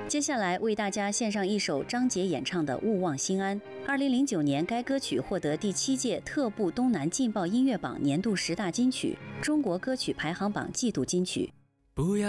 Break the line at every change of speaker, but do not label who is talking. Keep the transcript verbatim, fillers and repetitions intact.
接下来为大家献上一首张杰演唱的《勿忘心安》。二零零九年，该歌曲获得第七届特步东南劲爆音乐榜年度十大金曲、中国歌曲排行榜季度金曲。
不要